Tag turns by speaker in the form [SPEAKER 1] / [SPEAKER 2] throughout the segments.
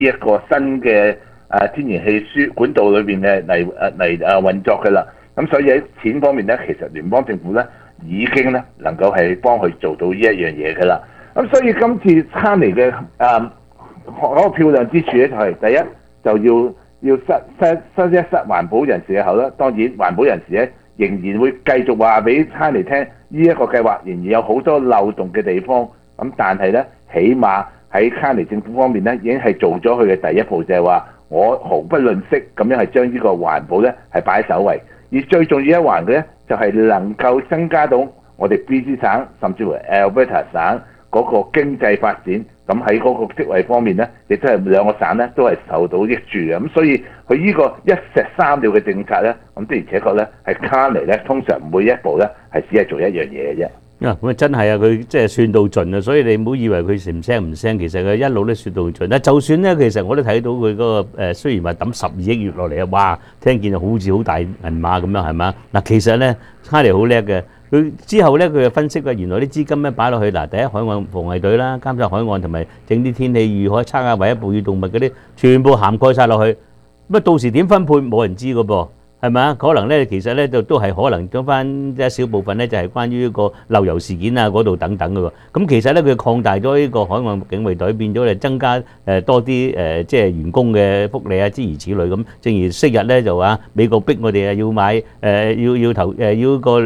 [SPEAKER 1] 一個新嘅天然氣輸管道裏邊嘅嚟運作嘅啦。咁所以喺錢方面咧，其實聯邦政府咧已經咧能夠係幫佢做到呢一樣嘢嘅啦。咁所以今次卡尼嘅嗰個漂亮之處咧，就係第一就要塞環保人士嘅口啦。當然環保人士咧仍然會繼續話俾卡尼聽，呢一個計劃仍然有好多漏洞嘅地方。咁但係咧，起碼喺卡尼政府方面咧，已經係做咗佢嘅第一步，就係話我毫不吝嗇咁樣係將呢個環保咧係擺喺首位。而最重要一環嘅咧，就係能夠增加到我哋 BC 省甚至乎 Alberta 省嗰個經濟發展。咁喺嗰個職位方面咧，亦都係兩個省咧都係受到益處嘅。咁所以佢呢個一石三鳥嘅政策咧，咁的而且確咧係卡尼咧通常每一步咧係只係做一樣嘢嘅啫。
[SPEAKER 2] 咁啊真係啊，佢即係算到盡啊，所以你唔好以為佢唔聲，其實佢一路都算到盡。就算咧，其實我都睇到佢嗰個雖然話抌12億元落嚟啊，哇！聽見好似好大銀碼咁樣係嘛？嗱，其實咧卡尼好叻嘅。佢之後咧，佢就分析原來啲資金咧擺落去嗱，第一海岸防衛隊啦，監察海岸同埋整啲天氣預海測下唯一哺乳動物嗰啲，全部涵蓋晒落去。咁到時點分配冇人知㗎噃，係咪啊？可能咧，其實咧都係可能將翻一小部分咧，就係關於一個漏油事件啊嗰度等等嘅喎。咁其實咧，佢擴大咗呢個海岸警衛隊，變咗嚟增加多啲即係員工嘅福利啊，諸如此類咁。正如昔日咧就話美國逼我哋啊要買要投要個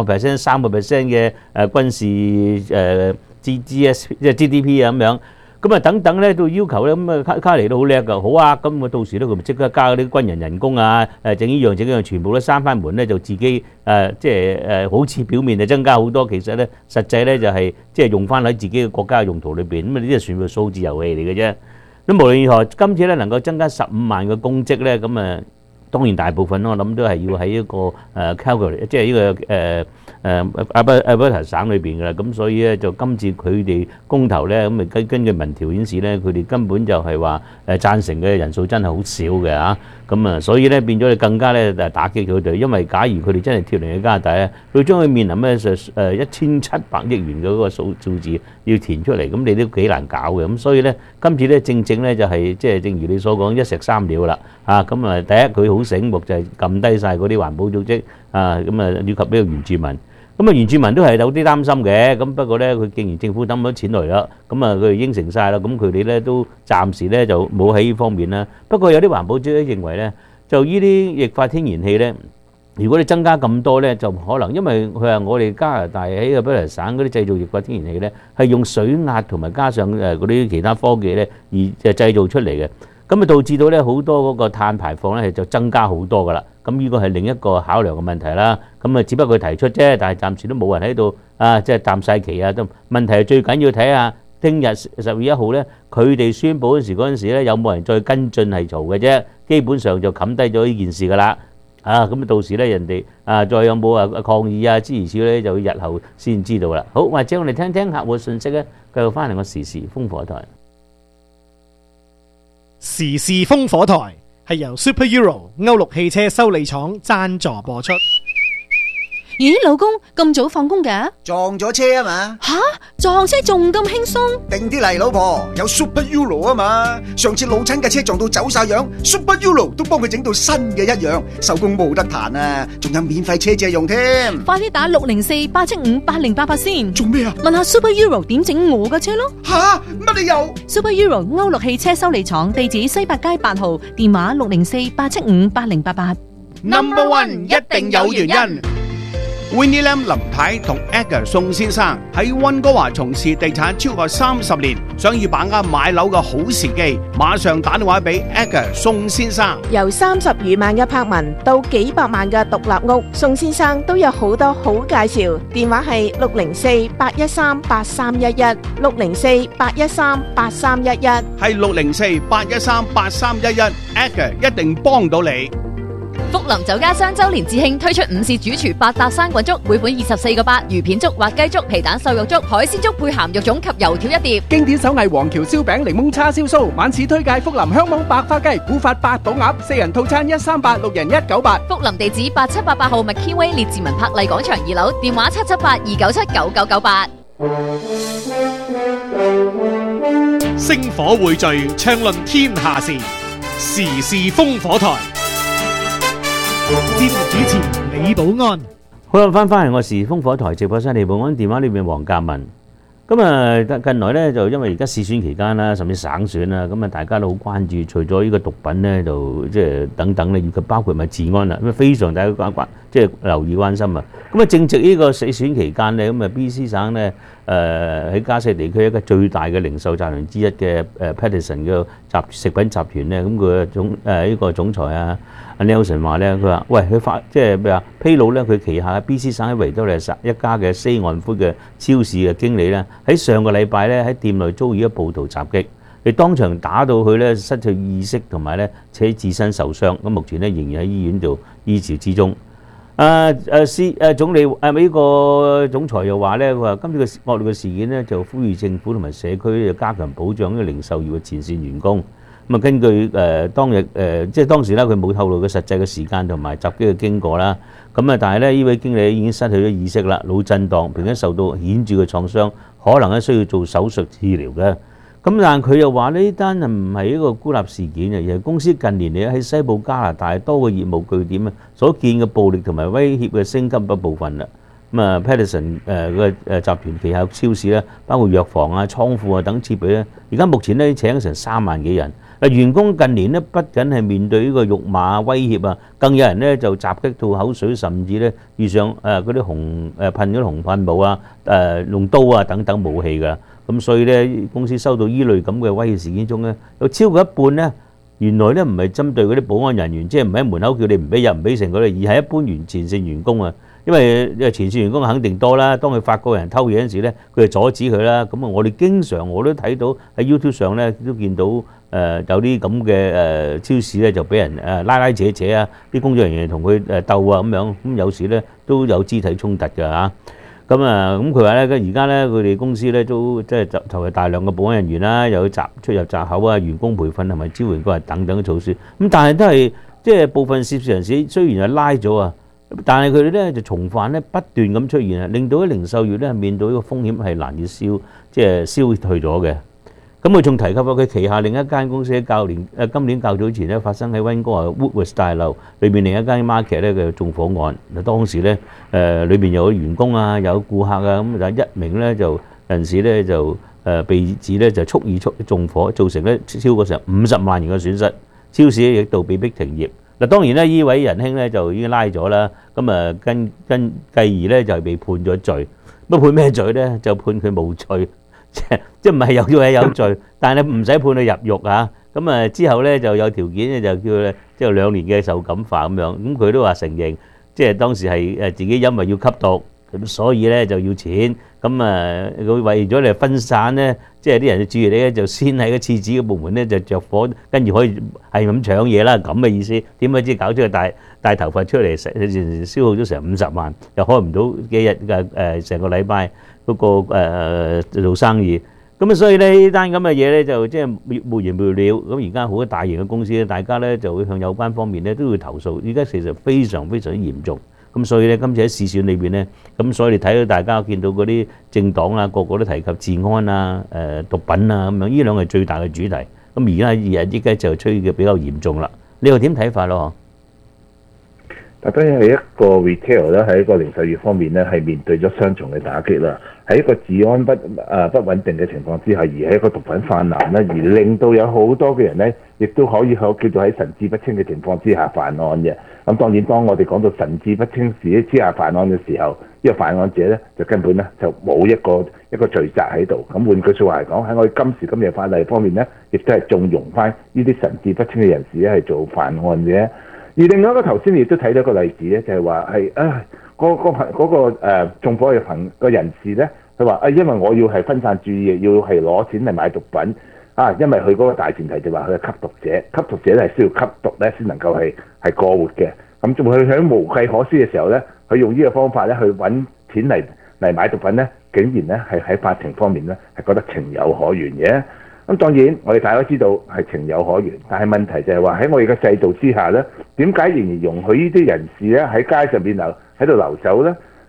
[SPEAKER 2] 2%、3% 嘅軍事GS 即係 GDP 啊咁樣。咁啊等等咧都要求咧，咁啊卡尼都好叻㗎，好啊！咁我到時咧佢咪即刻加嗰啲軍人人工啊，整呢樣整嗰樣，全部都閂翻門咧，就自己即係好似表面就增加好多，其實咧實際咧就係即係用翻喺自己嘅國家嘅用途裏邊，咁啊呢啲係全部數字遊戲嚟嘅啫。咁無論如何，今次咧能夠增加15萬嘅公職咧，咁啊當然大部分我諗都係要喺一個Calgary， 即係呢個Alberta 省裏邊㗎啦。咁所以咧就今次佢哋公投咧，咁啊根據民調顯示咧，佢哋根本就係話贊成嘅人數真係好少嘅嚇。咁啊，所以咧變咗你更加咧打擊佢哋，因為假如佢哋真係脫離嘅加拿大咧，佢將佢面臨咧1700億元嘅嗰個數字要填出嚟，咁你都幾難搞嘅。咁所以咧，今次咧正咧就係即係正如你所講一石三鳥啦嚇。咁啊，第一佢好醒目就係撳低晒嗰啲環保組織啊，咁啊以及呢個原住民。咁啊，原住民都係有啲擔心嘅，咁不過咧，佢既然政府抌咗錢嚟啦，咁啊佢哋應承晒啦，咁佢哋咧都暫時咧就冇喺呢方面啦。不過有啲環保組織認為咧，就呢啲液化天然氣咧，如果你增加咁多咧，就可能因為佢話我哋加拿大喺個北維省嗰啲製造液化天然氣咧，係用水壓同埋加上嗰啲其他科技咧而製造出嚟嘅，咁啊導致到咧好多嗰個碳排放咧就增加好多噶啦。咁呢個係另一個考量嘅問題啦。咁啊，只不過佢提出啫，但係暫時都冇人喺度啊，即係淡晒旗啊。都問題係最緊要睇下聽日10月1號咧，佢哋宣佈嗰陣時咧，有冇人再跟進係嘈嘅啫。基本上就冚低咗呢件事㗎啦。啊，咁到時咧人哋啊，再有冇抗議啊諸如此類，就日後先知道啦。好，或者我哋聽聽客戶信息咧，繼續翻嚟個時事風火台。
[SPEAKER 3] 時事風火台係由 Super Euro 歐陸汽車修理廠贊助播出。
[SPEAKER 4] 咦，老公咁早放工嘅？
[SPEAKER 5] 撞咗車啊嘛！
[SPEAKER 4] 吓，撞車仲咁輕鬆？
[SPEAKER 5] 定啲嚟，老婆，有 Super Euro 啊嘛！上次老親嘅車撞到走晒樣 ，Super Euro 都幫佢整到新嘅一樣，手工冇得彈啊！仲有免費車借用添。
[SPEAKER 4] 快啲打604-875-8088先。
[SPEAKER 5] 做咩啊？
[SPEAKER 4] 問下 Super Euro 點整我嘅車咯。
[SPEAKER 5] 吓，乜理由
[SPEAKER 4] ？Super Euro 歐陸汽車修理廠，地址西八街8號，電話604-875-8088。
[SPEAKER 6] Number One 一定有原因。Winnie Lam 林太同 Edgar 宋先生喺溫哥華從事地產超過30年，想要把握買樓嘅好時機，馬上打電話俾 Edgar 宋先生。
[SPEAKER 7] 由30餘萬嘅柏文到幾百萬嘅獨立屋，宋先生都有好多好介紹。電話係604-813-8311 604-813-8311，
[SPEAKER 6] 係604-813-8311 Edgar 一定幫到你。
[SPEAKER 8] 福林酒家雙周年節慶推出午市主廚百搭生滾粥，每款24個8，魚片粥、滑雞粥、皮蛋瘦肉粥、海鮮粥配鹹肉粽及油條一碟。
[SPEAKER 9] 經典手藝黃橋燒餅、檸檬叉燒酥，晚市推介福林香網白花雞、古法八寶鴨，4人套餐138，6人198。
[SPEAKER 8] 福林地址8788號麥堅威列治文柏麗廣場2樓，電話778-297-9998。
[SPEAKER 3] 星火匯聚，暢論天下事，時事烽火台。節目主持李寶安。
[SPEAKER 2] 好啦，翻嚟我時風火台直播室，李寶安電話裏面黃嘉文。咁啊，近來咧就因為而家試選期間啦，甚至省選啦，咁啊大家都好關注，除咗呢個毒品咧，就即係等等咧，以及包括埋治安啦，咁啊非常大家關即係留意關心啊。咁啊正值呢個試選期間咧，咁啊 BC 省咧喺加西地區一個最大嘅零售集團之一嘅Patterson 嘅食品集團咧，咁佢呢個總裁啊。阿 Nelson 話咧，佢話：喂，佢即係咩啊？披露咧，佢旗下 BC 省喺維多利亞省一家嘅西岸夫嘅超市嘅經理咧，喺上個禮拜咧喺店內遭遇一暴徒襲擊，佢當場打到佢咧失去意識同埋咧且自身受傷。咁目前咧仍然喺醫院度醫治之中。總理呢個總裁又話咧，佢話今次嘅惡劣嘅事件咧就呼籲政府同埋社區就加強保障呢個零售業嘅前線員工。咁啊，根據當日即係當時咧，佢冇透露嘅實際嘅時間同埋襲擊嘅經過啦。咁啊，但係咧，呢位經理已經失去咗意識啦，腦震盪，並且受到顯著嘅創傷，可能咧需要做手術治療嘅。咁但係佢又話呢單唔係一個孤立事件啊，而係公司近年嚟喺西部加拿大多個業務據點啊所見嘅暴力同埋威脅嘅升級一部分啦。咁啊 Patterson 集團旗下超市咧，包括藥房啊、倉庫啊等設備咧，而家目前咧請成3萬幾人。員工近年咧不僅係面對呢個辱罵威脅啊，更有人咧就襲擊吐口水，甚至咧遇上嗰啲噴咗紅噴霧啊、用刀啊等等武器㗎。咁所以咧公司收到依類咁嘅威脅事件中咧，有超過一半咧原來咧唔係針對嗰啲保安人員，即係唔喺門口叫你唔俾入唔俾成嗰啲，而係一般前線員工啊。因為前線員工肯定多啦，當佢發覺有人偷嘢嗰陣時咧，佢就阻止佢啦。咁啊，我都睇到喺 YouTube 上咧都見到有啲咁嘅超市咧就俾人拉扯扯啊，啲工作人員同佢鬥啊咁樣，咁有時咧都有肢體衝突㗎嚇。咁佢話咧，而家咧佢哋公司咧都即係投入大量嘅保安人員啦，又有出入閘口啊、員工培訓同埋支援嗰等等嘅措施。咁但係都係即係部分涉事人士雖然係拉咗啊。但係佢哋咧就重犯咧不斷咁出現啊，令到啲零售業咧面對呢個風險係難以消退咗嘅。咁佢仲提及佢旗下另一間公司喺今年較早前咧發生喺溫哥華 Woodward 大樓裏邊另一間 market 咧嘅縱火案。當時咧裏邊有員工啊，有顧客啊，咁就一名咧就人士咧就被指咧就蓄意縱火，造成咧超過成50萬元嘅損失，超市亦都被逼停業。嗱，當然咧，呢位仁兄咧就已經拉咗啦，咁啊繼而咧就係被判咗罪。乜判咩罪咧？就判佢無罪，即唔係有罪係有罪，但係唔使判佢入獄啊。咁啊之後咧就有條件咧就叫佢即係2年嘅受感化咁樣。咁佢都話承認，即係當時係自己因為要吸毒，咁所以咧就要錢。咁佢為咗你分散咧，即係啲人嘅注意力咧，就先喺個廁紙嘅部門咧就着火，跟住可以係咁搶嘢啦，咁嘅意思。點解知搞出個大頭髮出嚟，消耗咗成50萬，又開唔到幾日嘅成個禮拜嗰個做生意。咁所以呢單咁嘅嘢咧就即係沒完沒了。咁而家好多大型嘅公司咧，大家咧就會向有關方面咧都會投訴。而家其實非常非常之嚴重。咁所以咧，今次喺試選裏邊咧，咁所以你睇到大家見到嗰啲政黨啊，個個都提及治安啊、毒品啊咁樣，呢兩個係最大嘅主題。咁而家依家就吹嘅比較嚴重啦。你又點睇法咯？
[SPEAKER 1] 但當然係一個 retail 咧，喺一個零售業方面咧，係面對咗雙重嘅打擊啦。喺一個治安不穩定嘅情況之下，而喺一個毒品泛濫咧，而令到有好多嘅人咧，亦都可以叫做喺神志不清嘅情況之下犯案嘅。咁當然，當我哋講到神志不清之下犯案嘅時候，呢個犯案者咧就根本咧就冇一個罪責喺度。咁換句説話嚟講，喺我哋今時今日法例方面咧，亦都係縱容翻呢啲神志不清嘅人士咧係做犯案嘅。而另外一個頭先亦都睇到一個例子咧，就係話係嗰個縱火嘅人士咧，佢話因為我要係分散注意，要係攞錢嚟買毒品啊，因為佢嗰個大前提就話佢係吸毒者，吸毒者咧係需要吸毒咧先能夠係過活嘅。咁仲佢喺無計可施嘅時候咧，佢用呢個方法咧去揾錢嚟買毒品咧，竟然咧係喺法庭方面咧係覺得情有可原嘅。咁當然我哋大家知道係情有可原，但係問題就係話喺我哋嘅制度之下咧，點解仍然容許呢啲人士咧喺街上邊喺度流走咧？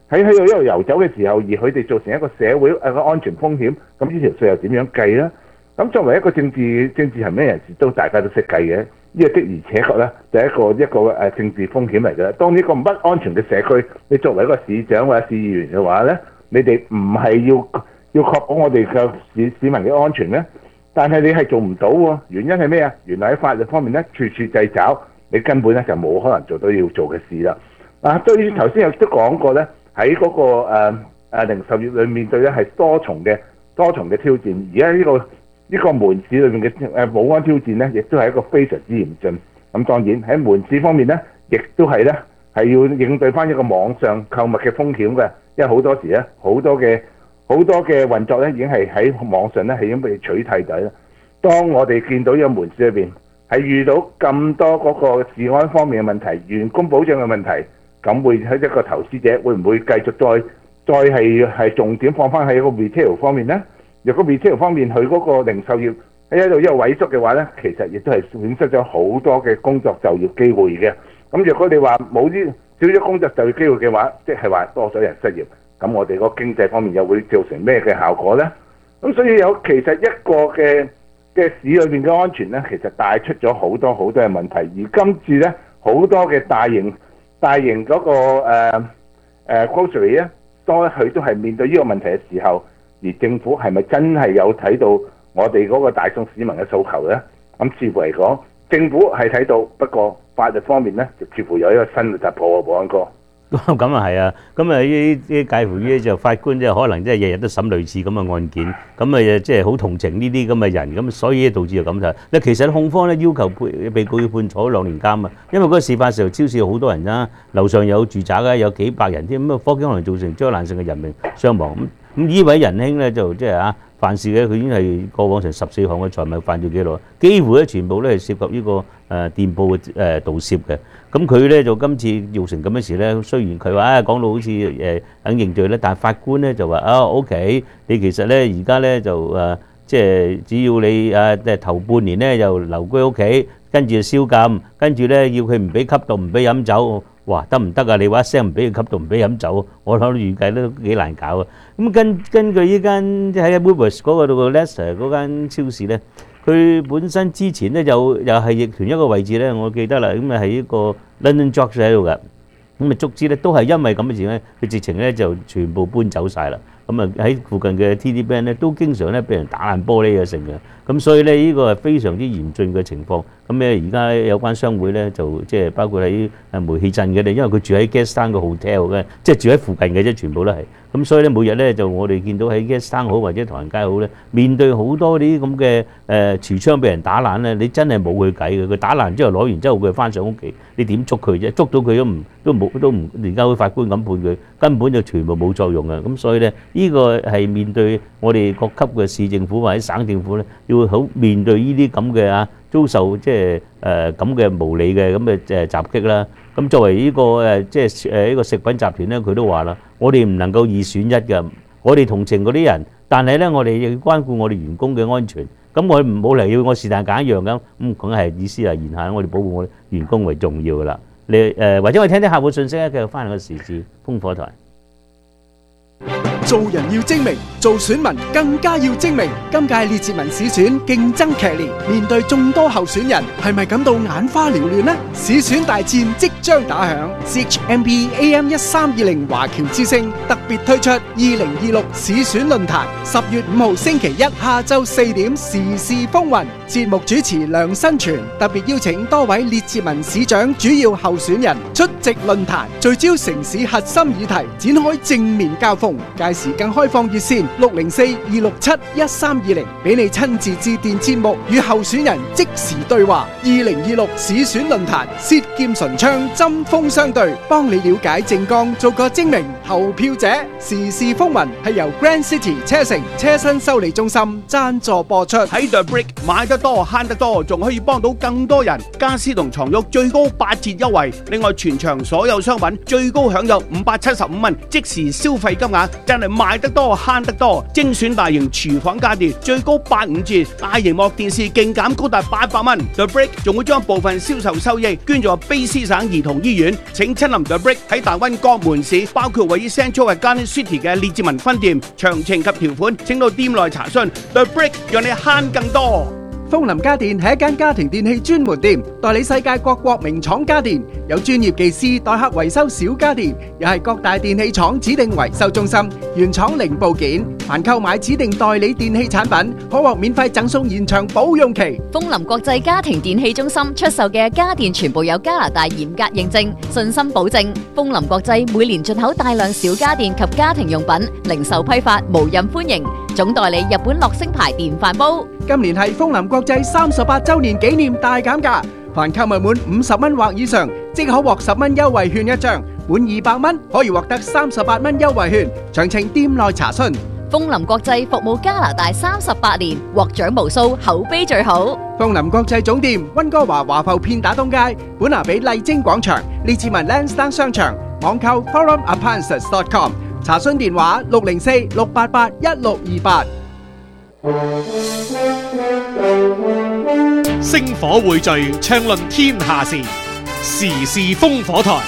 [SPEAKER 1] 喺度一路遊走嘅時候，而佢哋造成一個社會個安全風險，咁呢條數又點樣計咧？咁作為一個政治層面人士，大家都識計嘅。呢個的而且確咧，就係一個政治風險嚟嘅。當呢個不安全嘅社區，你作為一個市長或者市議員嘅話咧，你哋唔係要確保我哋嘅市民嘅安全咧，但係你係做唔到喎。原因係咩啊？原來喺法律方面咧，處處掣肘，你根本咧就冇可能做到要做嘅事啦。對於頭先有都講過咧，喺嗰個零售業裏面對咧係多重嘅挑戰。而家呢個門市裏面嘅保安挑戰咧，亦都係一個非常之嚴峻。咁當然喺門市方面咧，亦都係咧係要應對翻一個網上購物嘅風險嘅，因為好多時咧好多嘅運作咧已經係喺網上咧係已經被取締咗啦。當我哋見到呢個門市裏邊係遇到咁多嗰個治安方面嘅問題、員工保障嘅問題，咁會喺一個投資者會唔會繼續再係重點放翻喺個 retail 方面咧？若果 retail 方面佢嗰個零售業喺度一路萎縮嘅話咧，其實亦都係損失咗好多嘅工作就業機會嘅。咁若果你話冇啲少咗工作就業機會嘅話，即係話多咗人失業，咁我哋個經濟方面又會造成咩嘅效果咧？咁所以其實一個嘅市裏面嘅安全咧，其實帶出咗好多嘅問題。而今次咧好多嘅大型嗰個grocery 咧，當佢都係面對呢個問題嘅時候，而政府係咪真係有睇到我哋嗰個大眾市民嘅訴求咧？咁似乎嚟講，政府係睇到，不過法律方面咧，就似乎有一個新嘅突破喎，保安哥。
[SPEAKER 2] 咁啊係啊，咁啊呢介乎於就法官即係可能即係日日都審類似咁嘅案件，咁啊即係好同情呢啲咁嘅人，咁所以導致就咁就。嗱，其實控方咧要求被告要判坐2年監啊，因為嗰個事發時候超市有好多人啦，樓上有住宅啊，有幾百人添，咁啊科技可能造成災難性嘅人命傷亡。咁呢位仁兄咧就即係犯事嘅，佢已經係過往成14項嘅財物犯罪記錄，幾乎咧全部咧係涉及呢個店鋪嘅盜竊嘅。咁佢咧就今次造成咁嘅事咧，雖然佢話講到好似肯認罪咧，但係法官咧就話OK， 你其實咧而家咧就即係只要你頭半年咧就留居屋企，跟住就宵禁，跟住咧要佢唔俾吸毒唔俾飲酒。哇，得唔得啊？你話一聲唔俾佢吸毒唔俾飲酒，我諗預計都幾難搞啊！咁根據呢間喺 Woolworths 嗰個度 Leicester 嗰間超市咧，佢本身之前咧又係役團一個位置咧，我記得啦，咁啊係一個 London Drugs 喺度嘅，咁啊足之咧都係因為咁嘅事咧，佢直情咧就全部搬走晒啦。咁啊喺附近嘅 TD Bank 咧都經常咧俾人打爛玻璃啊成嘅，咁所以咧呢個係非常之嚴峻嘅情況。咁咧而家有關商會咧就即係包括喺煤氣鎮嘅咧，因為佢住喺 Gastown 嘅 hotel 嘅，即係住喺附近嘅啫，全部都係。咁所以咧每日咧就我哋見到喺 Gastown 好或者唐人街好咧，面對好多啲咁嘅櫥窗俾人打爛咧，你真係冇佢計嘅。佢打爛之後攞完之後佢翻上屋企，你點捉佢啫？捉到佢都冇，而家法官咁判佢，根本就全部冇作用啊！咁所以咧呢個係面對我哋各級嘅市政府或者省政府咧，要好面對呢啲咁嘅遭受即係咁嘅無理嘅咁嘅襲擊啦。咁作為呢個即係呢個食品集團咧，佢都話啦，我哋唔能夠二選一嘅，我哋同情嗰啲人，但係咧我哋要關顧我哋員工嘅安全。咁我唔好嚟要我是但揀一樣咁，咁梗係意思係言下我哋保護我哋員工為重要噶啦。你或者我哋聽啲客戶信息咧，繼續翻嚟個時事風火台。
[SPEAKER 9] 做人要精明，做選民更加要精明。今屆列治文市選競爭劇烈，面對眾多候選人，係咪感到眼花繚亂呢？市選大戰即將打響 ，CHMP AM 1320華僑之聲特別推出2026市選論壇，10月5號星期一下晝4點時事風雲。節目主持梁新全特別邀請多位列治文市長主要候選人出席論壇，聚焦城市核心議題，展開正面交鋒。屆時更開放熱線604-267-1320，俾你親自致電節目與候選人即時對話。2026市選論壇，舌劍唇槍，針鋒相對，幫你了解政綱，做個精明投票者。時事風雲係由 Grand City 車城車身修理中心贊助播出。
[SPEAKER 6] 喺 The Brick 買得多慳得多，仲可以幫到更多人。家私同床褥最高8折優惠，另外全場所有商品最高享有575蚊即時消費金額，真係係賣得多慳得多，精選大型廚房家電最高85折，大螢幕電視勁減高達800蚊。The Brick 仲會將部分銷售收益捐助卑詩省兒童醫院。請親臨 The Brick 喺大灣各門市，包括位於 Central 嘅 Garden City 嘅列治文分店。詳情及條款請到店內查詢。The Brick 讓你慳更多。
[SPEAKER 9] 風林家電係一間家庭電器專門店，代理世界各國名廠家電，有專業技師代客維修小家電，又係各大電器廠指定維修中心，原廠零部件。凡購買指定代理電器產品，可獲免費贈送延長保用期。
[SPEAKER 8] 風林國際家庭電器中心出售嘅家電全部有加拿大嚴格認證，信心保證。風林國際每年進口大量小家電及家庭用品，零售批發無任歡迎。總代理日本樂聲牌電飯煲。
[SPEAKER 9] 今年係風林國際38周年紀念大減價，凡購物滿50蚊或以上，即可獲10蚊優惠券一張；滿200蚊可以獲得38蚊優惠券。詳情店內查詢。
[SPEAKER 8] 風林國際服務加拿大38年，獲獎無數，口碑最好。
[SPEAKER 9] 風林國際總店溫哥華華埠片打東街，本拿比麗晶廣場，列治文 Lansdowne 商場，網購 forumappliances.com， 查詢電話604-688-1628。
[SPEAKER 3] 星火匯聚，暢論天下事，時事烽火台。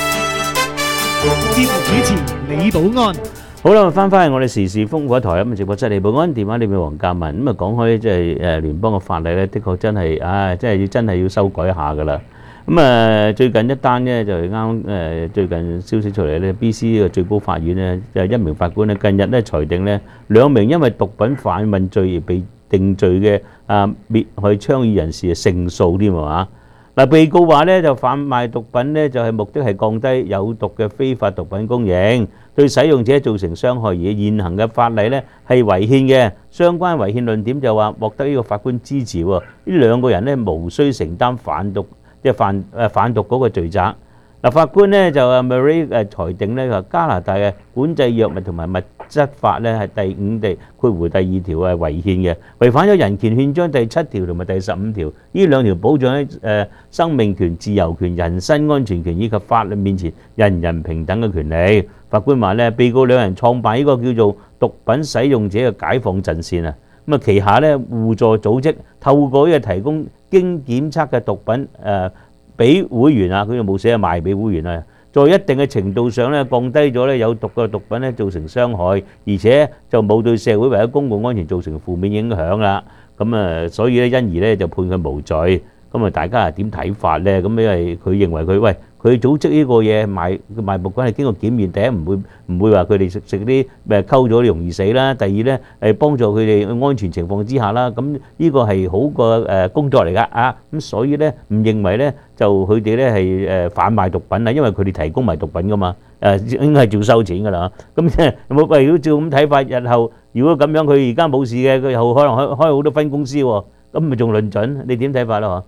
[SPEAKER 3] 節目主持李寶安。
[SPEAKER 2] 好啦，翻返去我哋時事烽火台咁直播室，李寶安電話裏面黃嘉文咁啊，講開即係聯邦嘅法例咧，的確真係真係要修改一下噶啦。咁啊，最近一單呢，就係啱最近消息出嚟咧 ，BC 嘅最高法院呢，就係一名法官咧近日咧裁定呢2名因為毒品販運罪而被定罪嘅滅害倡議人士勝訴添啊！嗱，被告話咧就販賣毒品咧就係目的係降低有毒嘅非法毒品供應，對使用者造成傷害，而現行嘅法例咧係違憲嘅。相關違憲論點就話獲得呢個法官支持喎，呢兩個人咧無需承擔販毒嗰個罪責。嗱，法官咧就Murray 裁定咧話加拿大嘅管制藥物同埋物質法咧係第5第2條係違憲嘅，違反咗人權憲章第7條同埋第15條，呢兩條保障喺生命權、自由權、人身安全權以及法律面前人人平等嘅權利。法官話咧，被告兩人創辦呢個叫做毒品使用者嘅解放陣線啊，咁啊旗下咧互助組織透過呢個提供經檢測嘅毒品俾會員啊，佢就冇寫賣俾會員啊，在一定嘅程度上咧降低咗咧有毒嘅毒品咧造成傷害，而且就冇對社會或者公共安全造成負面影響啦。咁啊，所以咧因而咧就判佢無罪。咁啊，大家係點睇法咧？咁因為佢認為佢組織呢個嘢賣毒品係經過檢驗，第一唔會話佢哋食啲溝咗容易死啦。第二咧係幫助佢哋安全情況之下啦。咁呢個係好個工作嚟㗎啊！咁所以咧唔認為咧就佢哋咧係販賣毒品啊，因為佢哋提供埋毒品㗎嘛。應該係照收錢㗎啦。咁即係有冇？如果照咁睇法，日後如果咁樣佢而家冇事嘅，佢又可能開好多分公司喎，咁咪仲論準？你點睇法啦？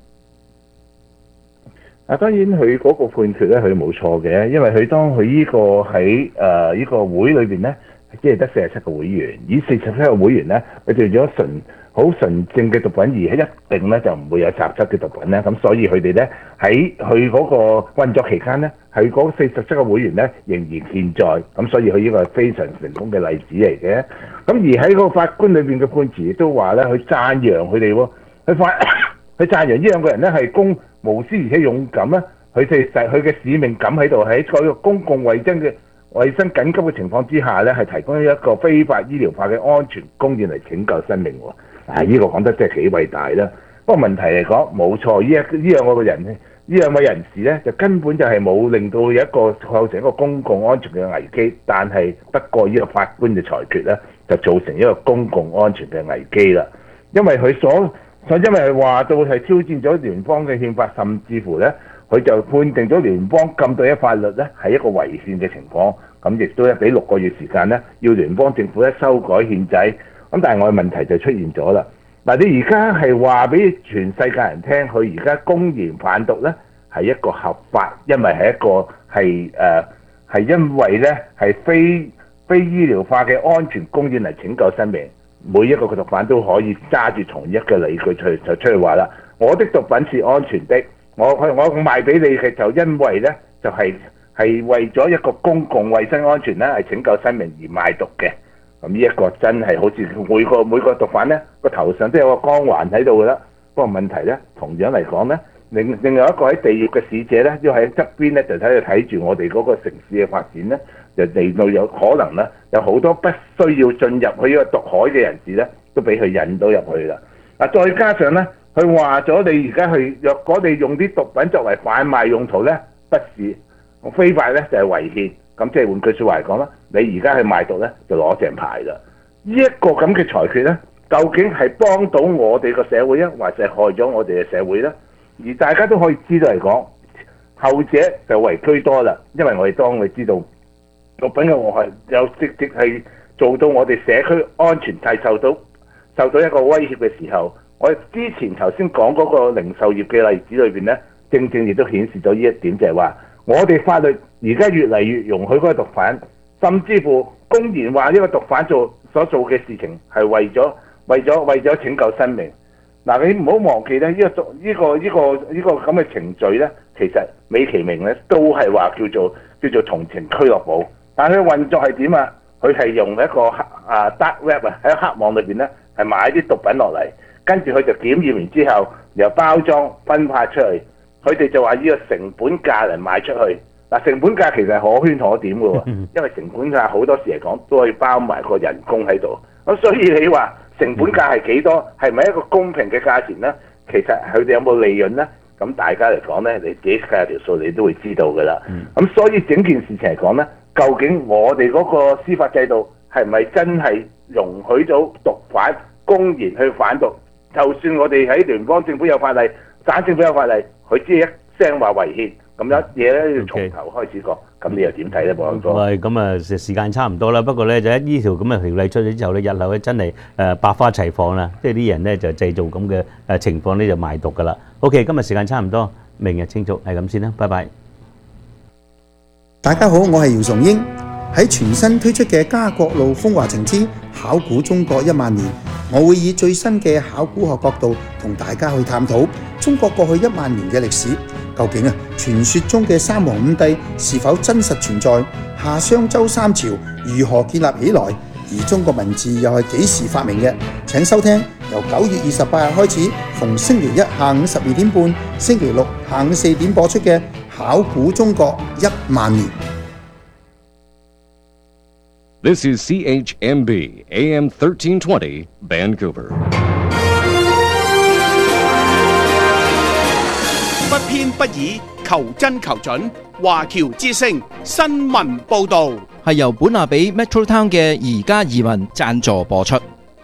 [SPEAKER 1] 當然佢嗰個判決咧，佢冇錯嘅，因為佢當佢呢個喺呢個會裏邊咧，只係得47個會員，以47個會員咧，佢做咗好純正嘅毒品，而係一定咧就唔會有雜質嘅毒品咧，咁所以佢哋咧喺佢嗰個運作期間咧，佢嗰47個會員咧仍然健在，咁所以佢呢個係非常成功嘅例子嚟嘅。咁而喺個法官裏邊嘅判詞亦都話咧，佢讚揚佢哋喎，佢讚揚呢兩個人咧係無私而且勇敢咧，佢嘅使命感喺度，喺嗰個公共衞生緊急嘅情況之下咧，係提供一個非法醫療化嘅安全供應嚟拯救生命喎。呢個講得真係幾偉大啦。不過問題嚟講，冇錯，呢兩位人士咧，就根本就係冇令到有一個構成一個公共安全嘅危機，但係不過呢個法官嘅裁決咧，就造成一個公共安全嘅危機啦。因為因為話到係挑戰咗聯邦嘅憲法，甚至乎咧，佢就判定咗聯邦禁毒嘅法律咧係一個違憲嘅情況，咁亦都咧俾6個月時間咧，要聯邦政府咧修改憲制。咁但係我嘅問題就出現咗啦。嗱，你而家係話俾全世界人聽，佢而家公然販毒咧係一個合法，因為係一個係因為咧係非醫療化嘅安全供應嚟拯救生命。每一個毒販都可以揸住同一嘅理據就出去話啦，我的毒品是安全的，我賣俾你嘅就因為咧就係係為咗一個公共衛生安全咧，係拯救生命而賣毒嘅。咁呢一個真係好似每個毒販咧個頭上都有個光環喺度㗎啦。不過問題咧，同樣嚟講咧，另外一個喺地獄嘅使者咧，都喺側邊咧就睇住我哋嗰個城市嘅發展咧，就嚟到有可能咧，有好多不需要進入去呢個毒海嘅人士咧，都俾佢引到入去啦。嗱，再加上咧，佢話咗你而家若果你用啲毒品作為販賣用途咧，不是非法咧就係違憲。咁即係換句説話嚟講啦，你而家去賣毒咧就攞正牌啦。呢一個咁嘅裁決咧，究竟係幫到我哋個社會啊，還是係害咗我哋嘅社會咧？而大家都可以知道嚟講，後者就為居多啦，因為我哋當我哋知道毒品嘅禍害有直接係做到我哋社區安全係受到一個威脅嘅時候，我哋之前頭先講嗰個零售業嘅例子裏邊咧，正正亦都顯示咗呢一點，就係話我哋法律而家越嚟越容許嗰個毒販，甚至乎公然話呢個毒販所做嘅事情係為咗拯救生命。嗱，你唔好忘記咧，呢個咁嘅程序咧，其實美其名咧都係話叫做同情俱樂部，但係佢運作係點啊？佢係用一個dark web 喺黑網裏邊咧，係買啲毒品落嚟，跟住佢就檢驗完之後，由包裝分派出去，佢哋就話呢個成本價嚟賣出去。嗱，成本價其實係可圈可點嘅喎，因為成本價好多時嚟講都可以包埋個人工喺度，咁所以你話成本價係幾多？係咪一個公平嘅價錢呢？其實佢哋有冇利潤呢？咁大家嚟講呢，你自己計下條數，你都會知道㗎啦。咁所以整件事情嚟講呢，究竟我哋嗰個司法制度係咪真係容許到毒販公然去販毒？就算我哋喺聯邦政府有法例、省政府有法例，佢只係一聲話違憲，咁樣嘢咧要從頭開始講。咁你又點睇咧，保安哥？
[SPEAKER 2] 喂，咁啊時間差唔多啦。不過咧就喺呢條咁嘅條例出咗之後咧，日後咧真係百花齊放啦。即係啲人咧就製造咁嘅情況咧就賣毒噶啦。OK， 今日時間差唔多，明日清早係咁先啦，拜拜。
[SPEAKER 10] 大家好，我係姚崇英。喺全新推出嘅家國路風華情之考古中國10000年，我會以最新嘅考古學角度同大家去探討中國過去10000年嘅歷史。究竟傳說中嘅三皇五帝是否真實存在？夏商周三朝如何建立起來？而中國文字又係幾時發明嘅？請收聽由9月28日開始，逢星期一下午12點半、星期六下午4點播出嘅《考古中國10000年》。
[SPEAKER 11] This is CHMB AM 1320 Vancouver。
[SPEAKER 6] 不偏不倚，求真求準。華僑之聲新聞報導
[SPEAKER 12] 係由本拿比 Metro Town 嘅宜家移民贊助播出。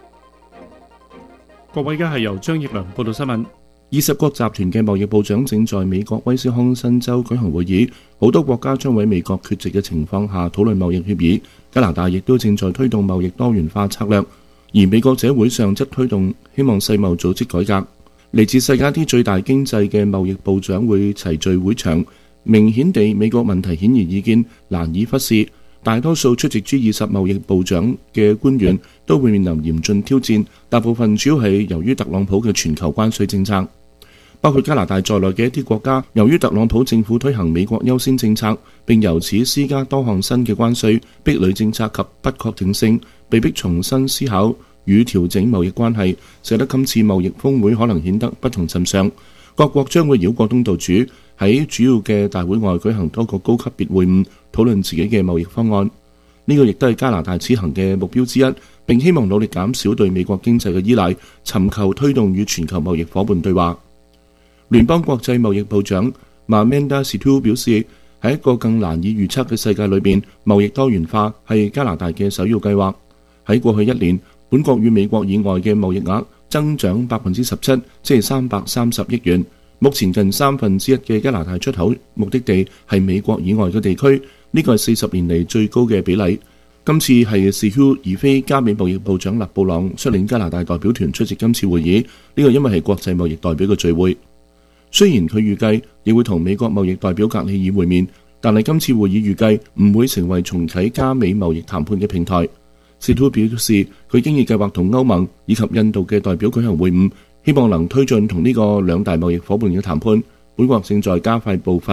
[SPEAKER 13] 各位，而家係由張奕良報道新聞。20國集團嘅貿易部長正在美國威斯康辛州舉行會議，好多國家將喺美國缺席嘅情況下討論貿易協議。加拿大亦都正在推動貿易多元化策略，而美國這會上則推動希望世貿組織改革。嚟自世界啲最大經濟嘅貿易部長會齊聚會場，明顯地美國問題顯而易見，難以忽視。大多數出席 G20 貿易部長嘅官員都會面臨嚴峻挑戰，大部分主要係由於特朗普嘅全球關稅政策。包括加拿大在內嘅一啲國家，由於特朗普政府推行美國優先政策，並由此施加多項新嘅關稅、壁壘政策及不確定性，被迫重新思考與調整貿易關係，使得今次貿易峰會可能顯得不同尋常。各國將會繞過東道主，喺主要嘅大會外舉行多個高級別會晤，討論自己嘅貿易方案。呢個亦都係加拿大此行嘅目標之一，並希望努力減少對美國經濟嘅依賴，尋求推動與全球貿易夥伴對話。聯邦國際貿易部長 Mamanda Situ 表示，喺一個更難以預測嘅世界裏邊，貿易多元化係加拿大嘅首要計劃。喺過去1年，本國與美國以外嘅貿易額增長17%，即係330億元。目前近1/3嘅加拿大出口目的地係美國以外嘅地區，呢個係40年嚟最高嘅比例。今次係Situ而非加美貿易部長勒布朗率領加拿大代表團出席今次會議，呢個因為係國際貿易代表嘅聚會。雖然佢預計亦會同美國貿易代表格里爾會面，但係今次會議預計唔會成為重啟加美貿易談判嘅平台。Situ 表示，佢經已計劃同歐盟以及印度嘅代表舉行會晤，希望能推進同呢個兩大貿易夥伴嘅談判。本國正在加快步伐，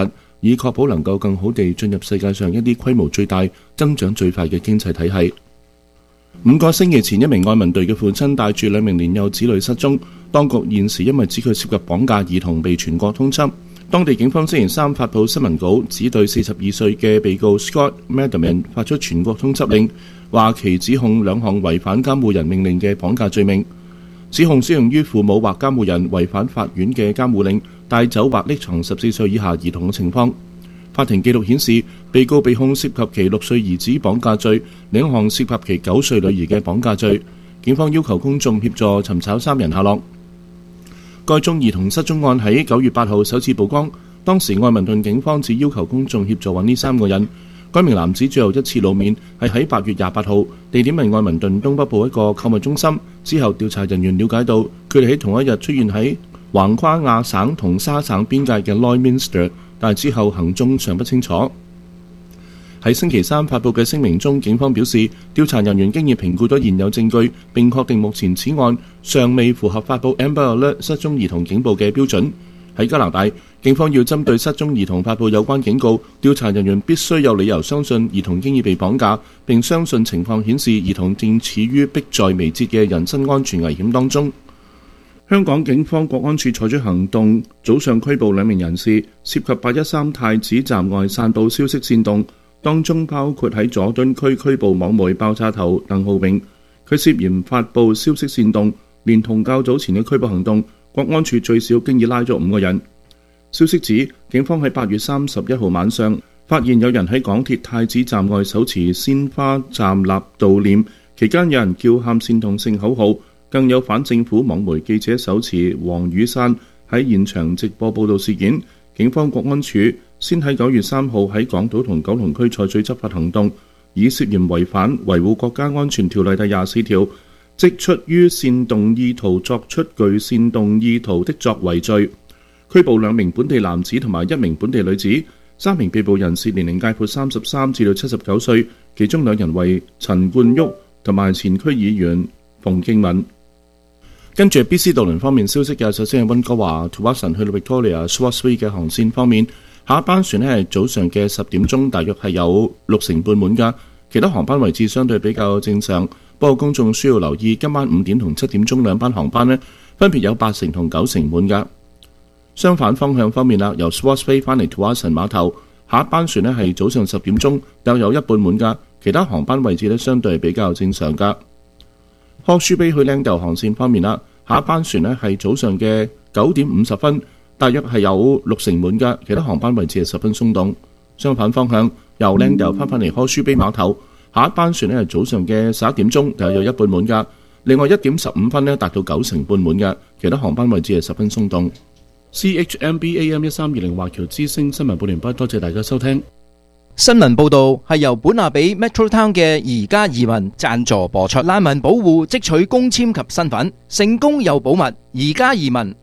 [SPEAKER 13] 以確保能夠更好地進入世界上一啲規模最大、增長最快嘅經濟體系。5個星期前，一名愛民隊嘅父親帶住2名年幼子女失蹤，當局現時因為指佢涉及綁架兒童被全國通緝。當地警方星期3發布新聞稿，指對42歲嘅被告 Scott Madman 發出全國通緝令，話其指控2項違反監護人命令嘅綁架罪名。指控適用於父母或監護人違反法院嘅監護令，帶走或匿藏14歲以下兒童嘅情況。法庭記錄顯示，被告被控涉及其6歲兒子綁架罪，另一項涉及其9歲女兒嘅綁架罪。警方要求公眾協助尋找3人下落。該宗兒童失蹤案喺9月8號首次曝光，當時愛民頓警方只要求公眾協助揾呢3個人。該名男子最後一次露面係喺8月28號，地點係愛民頓東北部一個購物中心。之後調查人員了解到，佢哋喺同一日出現喺橫跨亞省同沙省邊界嘅 Lloydminster， 但係之後行蹤尚不清楚。喺星期3發布嘅聲明中，警方表示，調查人員經已評估咗現有證據，並確定目前此案尚未符合發布 Amber Alert 失蹤兒童警報嘅標準。喺加拿大，警方要針對失蹤兒童發布有關警告，調查人員必須有理由相信兒童經已被綁架，並相信情況顯示兒童正處於迫在眉睫嘅人身安全危險當中。香港警方國安處採取行動，早上拘捕2名人士，涉及813太子站外散布消息煽動，當中包括喺佐敦區拘捕網媒爆炸頭鄧浩永，佢涉嫌發布消息煽動，連同較早前嘅拘捕行動，國安處最少經已拉咗5個人。消息指，警方喺8月31號晚上發現有人喺港鐵太子站外手持鮮花站立悼念，期間有人叫喊煽動性口號，更有反政府網媒記者手持黃雨傘喺現場直播報導事件。警方國安處先喺9月3號喺港島同九龍區採取執法行動，以涉嫌違反維護國家安全條例第24條，即出於煽動意圖作出具煽動意圖的作為罪，拘捕2名本地男子同埋1名本地女子，3名被捕人士年齡介乎33至到79歲，其中2人為陳冠旭同埋前區議員馮敬敏。跟住 BC 渡輪方面消息嘅，首先係溫哥華 Tsawwassen 去到 Victoria Swartz Bay 嘅航線方面，下一班船係早上嘅10點鐘，大約係有6成半滿㗎，其他航班位置相對比較正常。不過公眾需要留意，今晚5點同7點鐘2班航班呢，分別有8成同9成滿㗎。相反方向方面啦，由 Swartz Bay 翻嚟 Tsawwassen 碼頭，下一班船呢係早上10點鐘，有一半滿㗎，其他航班位置呢相對比較正常㗎。Horseshoe Bay 去 Langdale 航線方面啦，下一班船呢係早上嘅9點50分，大約係有6成滿㗎，其他航班位置係十分鬆動。相反方向，由 Langdale 翻嚟 Horseshoe Bay 碼頭，下一班船呢係早上嘅11點鐘，有一半滿㗎。另外1點15分呢達到9成半滿㗎，其他航班位置係十分鬆動。CHMB AM 1320華僑之聲新聞報完畢，多謝大家收聽。
[SPEAKER 12] 新聞報導係由本亞比 Metro Town 嘅宜家移民贊助播出。難民保護即取公簽及身份，成功又保密。宜家移民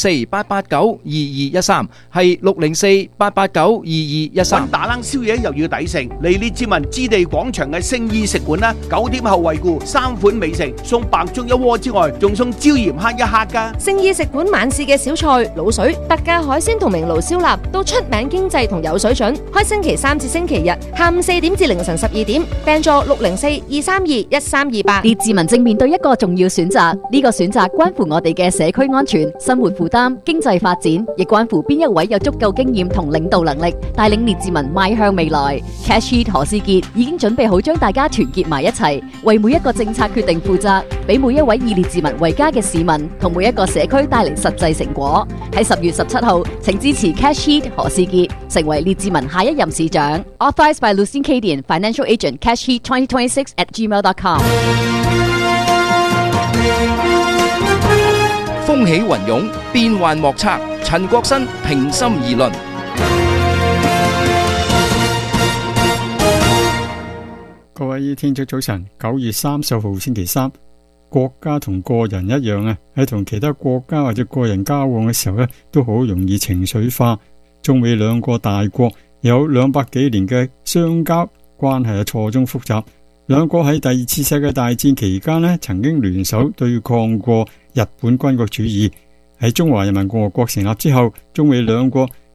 [SPEAKER 12] 604-889-2213係604-889-2213。
[SPEAKER 6] 打冷宵夜又要抵食，嚟列治文置地廣場嘅聖意食館啦，9點後惠顧3款美食，送白粥1鍋之外，仲送椒鹽蝦1克㗎。
[SPEAKER 14] 聖意食館晚市嘅小菜、滷水、特價海鮮同明爐燒臘都出名經濟同有水準。開星期3至星期日下午4點至凌晨12點，訂座604-232-1328。
[SPEAKER 8] 列治文正面對一個重要選擇，呢個選擇關乎我哋嘅社區安全、生活負擔、經濟發展，亦關乎邊一位有足夠經驗同領導能力，帶領列治文邁向未來。Cash Heat 何仕傑已經準備好將大家團結埋一齊，為每一個政策決定負責，俾每一位以列治文為家嘅市民同每一個社區帶嚟實際成果。喺10月17號，請支持 Cash Heat 何仕傑，成為列治文下一任市長。Authorized by Lucien Cadian, Financial Agent, Cash Heat 2026@gmail.com。
[SPEAKER 12] 風起雲湧，變幻莫測。陳國新平心而論。
[SPEAKER 15] 各位聽眾早晨，9月30號星期三，國家同個人一樣啊，喺同其他國家或者個人交往嘅時候呢，都好容易情緒化。中美兩個大國有200幾年嘅相交關係，錯綜複雜。兩國喺第2次世界大戰期間呢，曾經聯手對抗過日本軍國主義。喺中華人民共和國成立之後，中美兩國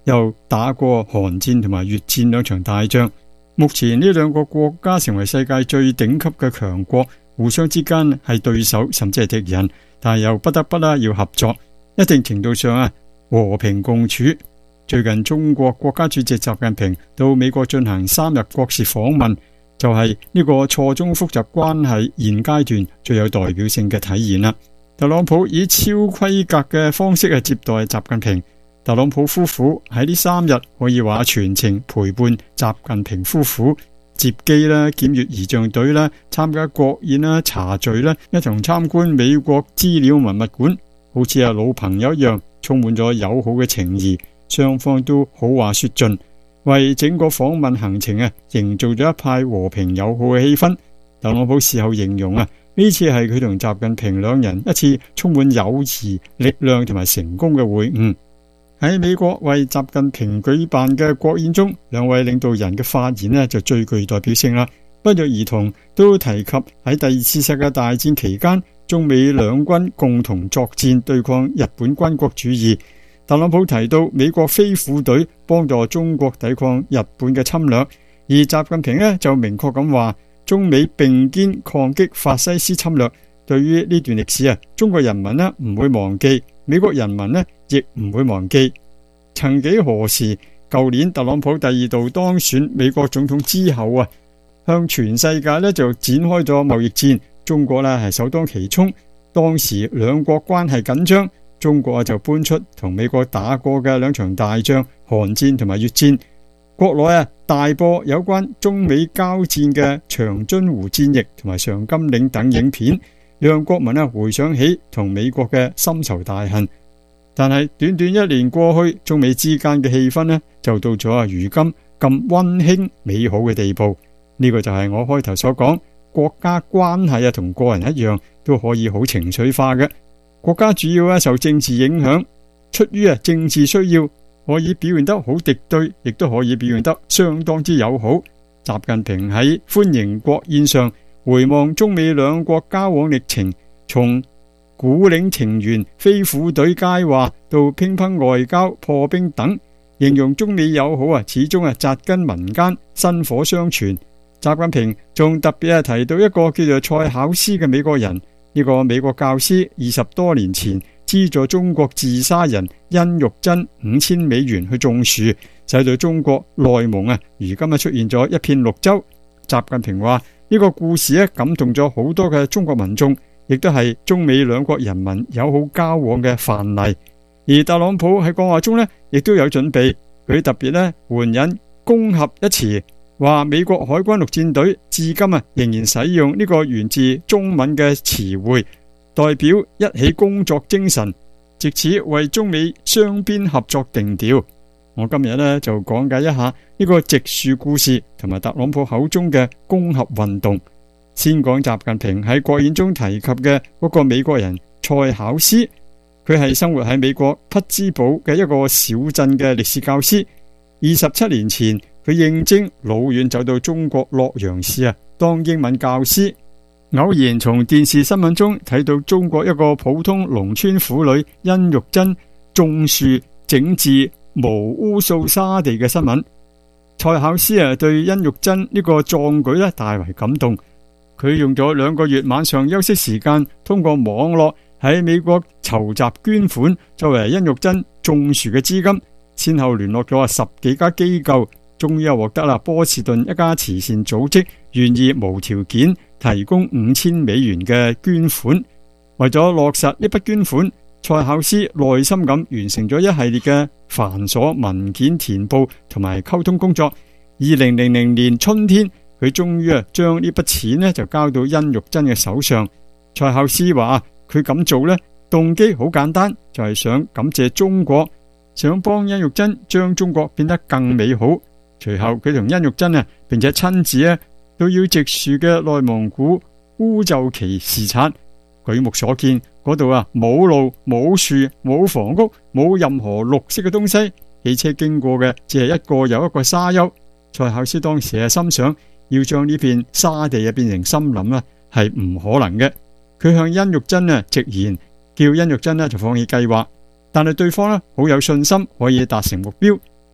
[SPEAKER 15] 又打過韓戰同埋越戰兩場大仗。目前呢兩個國家成為世界最頂級嘅強國，互相之間係對手甚至係敵人，但係又不得不要合作，一定程度上和平共處。最近中國國家主席習近平到美國進行3日國事訪問，就係呢個錯綜複雜關係現階段最有代表性嘅體現啦。特朗普以超規格嘅方式接待習近平，特朗普夫婦喺呢3日可以話全程陪伴習近平夫婦接機啦、檢閱儀仗隊啦、參加國宴啦、茶敘啦，一同參觀美國資料文物館，好似老朋友一樣，充滿咗友好嘅情誼，雙方都好話說盡，為整個訪問行程營造咗一派和平友好嘅氣氛。特朗普事後形容呢次係佢同習近平兩人一次充滿友誼、力量同埋成功嘅會晤。喺美國為習近平舉辦嘅國宴中，兩位領導人嘅發言就最具代表性啦。不約而同都提及喺第二次世界大戰期間，中美兩軍共同作戰對抗日本軍國主義。特朗普提到美國飛虎隊幫助中國抵抗日本嘅侵略，而習近平就明確咁話，中美並肩抗擊法西斯侵略。對於呢段歷史中國人民唔會忘記，美國人民亦唔會忘記。曾幾何時，舊年特朗普第2度當選美國總統之後向全世界就展開咗貿易戰，中國係首當其衝。當時兩國關係緊張，中國就搬出同美國打過嘅2場大仗，韓戰同埋越戰。國內大播有關中美交戰嘅長津湖戰役同埋上甘嶺等影片，讓國民回想起同美國嘅深仇大恨。但係短短1年過去，中美之間嘅氣氛就到咗如今咁溫馨美好嘅地步。呢個就係我開頭所講，國家關係同個人一樣都可以好情緒化嘅。國家主要受政治影響，出於政治需要，可以表現得好敵對，亦都可以表現得相當之友好。習近平喺歡迎國宴上回望中美兩國交往歷程，從古嶺情緣、飛虎隊佳話到乒乓外交、破冰等，形容中美友好始終扎根民間，薪火相傳。習近平仲特別提到一個叫做蔡巧思嘅美國人，呢個美國教師20多年前資助中國自沙人殷玉珍5000美元去種樹，使到中國內蒙如今出現咗一片綠洲。習近平話呢個故事感動咗好多嘅中國民眾，亦都係中美兩國人民友好交往嘅範例。而特朗普喺講話中亦都有準備，佢特別援引攻合一詞，話美國海軍陸戰隊至今仍然使用呢個源自中文嘅詞彙，代表一起工作精神，藉此為中美雙邊合作定調。我今日就講解一下呢個植樹故事同埋特朗普口中嘅攻合運動。先講習近平喺國宴中提及嘅嗰個美國人蔡巧思，佢係生活喺美國匹茲堡嘅一個小鎮嘅歷史教師。27年前，佢應徵老遠走到中國洛陽市當英文教師，偶然從電視新聞中睇到中國一個普通農村婦女殷玉珍種樹整治無污掃沙地嘅新聞。蔡巧思對殷玉珍呢個壯舉大為感動。佢用咗2個月晚上休息時間，通過網絡喺美國籌集捐款，作為殷玉珍種樹嘅資金。先後聯絡咗10幾家機構，終於獲得波士頓一家慈善組織願意無條件提供5000美元嘅捐款。為咗落實呢筆捐款，蔡巧思耐心咁完成咗一系列嘅繁瑣文件填報同埋溝通工作。2000年春天，佢終於將呢筆錢就交到殷玉珍嘅手上。蔡巧思話佢咁做動機好簡單，就係想感謝中國，想幫殷玉珍將中國變得更美好。隨後佢同殷玉珍並且親自到要植樹嘅內蒙古烏就旗視察。舉目所見，嗰度冇路冇樹冇房屋冇任何綠色嘅東西，汽車經過嘅只係一個又一個沙丘。蔡巧思當時心想，要將呢片沙地變成森林係唔可能嘅。佢向殷玉珍直言，叫殷玉珍就放棄計劃，但係對方好有信心可以達成目標。